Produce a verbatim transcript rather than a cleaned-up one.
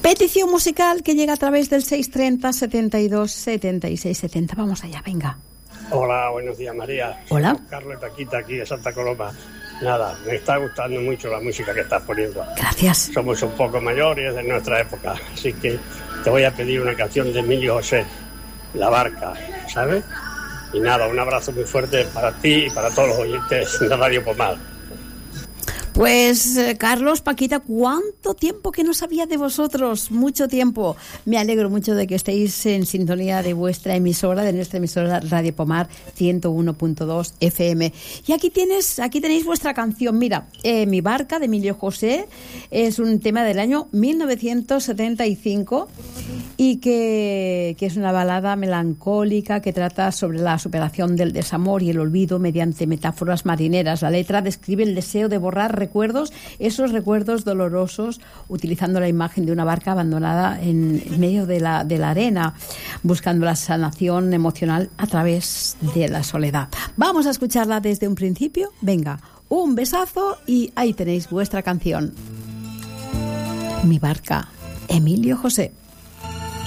Petición musical que llega a través del seis treinta, setenta y dos, setenta y seis, setenta. Vamos allá, venga. Hola, buenos días, María. Hola. Soy Carlos y Paquita, aquí de Santa Coloma. Nada, me está gustando mucho la música que estás poniendo. Gracias. Somos un poco mayores de nuestra época, así que te voy a pedir una canción de Emilio José, La Barca, ¿sabes? Y nada, un abrazo muy fuerte para ti y para todos los oyentes de Radio Pomar. Pues, eh, Carlos, Paquita, ¿cuánto tiempo que no sabía de vosotros? Mucho tiempo. Me alegro mucho de que estéis en sintonía de vuestra emisora, de nuestra emisora Radio Pomar ciento uno punto dos F M. Y aquí tienes, aquí tenéis vuestra canción. Mira, eh, Mi Barca, de Emilio José, es un tema del año mil novecientos setenta y cinco y que, que es una balada melancólica que trata sobre la superación del desamor y el olvido mediante metáforas marineras. La letra describe el deseo de borrar recuerdos, esos recuerdos dolorosos, utilizando la imagen de una barca abandonada en medio de la, de la arena, buscando la sanación emocional a través de la soledad. Vamos a escucharla desde un principio. Venga, un besazo y ahí tenéis vuestra canción. Mi Barca, Emilio José.